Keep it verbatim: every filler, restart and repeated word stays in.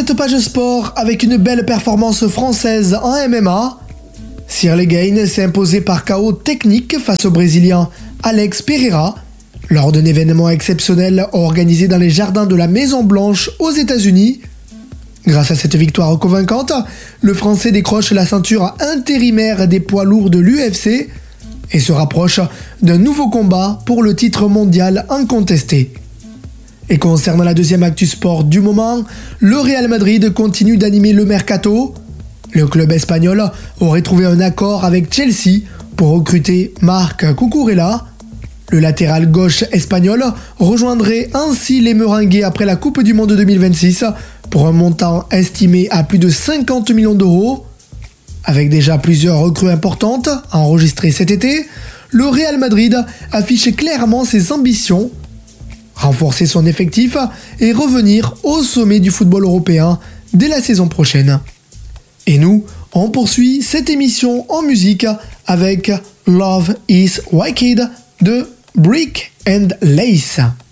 cette page sport avec une belle performance française en M M A. Cyril Gane s'est imposé par K O technique face au Brésilien Alex Pereira lors d'un événement exceptionnel organisé dans les jardins de la Maison Blanche aux États-Unis. Grâce à cette victoire convaincante, le Français décroche la ceinture intérimaire des poids lourds de l'U F C et se rapproche d'un nouveau combat pour le titre mondial incontesté. Et concernant la deuxième actu sport du moment, le Real Madrid continue d'animer le mercato. Le club espagnol aurait trouvé un accord avec Chelsea pour recruter Marc Cucurella. Le latéral gauche espagnol rejoindrait ainsi les Merengues après la Coupe du Monde deux mille vingt-six pour un montant estimé à plus de cinquante millions d'euros. Avec déjà plusieurs recrues importantes enregistrées cet été, le Real Madrid affiche clairement ses ambitions: renforcer son effectif et revenir au sommet du football européen dès la saison prochaine. Et nous, on poursuit cette émission en musique avec Love is Wicked de Brick and Lace.